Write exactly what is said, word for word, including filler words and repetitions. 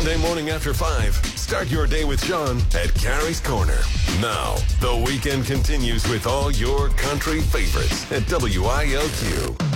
Monday morning after five, start your day with Sean at Carrie's Corner. Now, the weekend continues with all your country favorites at W I L Q.